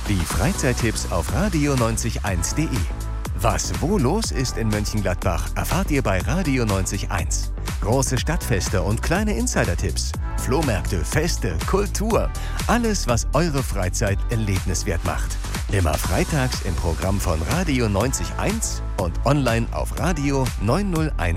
Die Freizeittipps auf radio901.de. Was wo los ist in Mönchengladbach, erfahrt ihr bei Radio 90.1. Große Stadtfeste und kleine Insider-Tipps, Flohmärkte, Feste, Kultur. Alles, was eure Freizeit erlebniswert macht. Immer freitags im Programm von Radio 90.1 und online auf radio 901.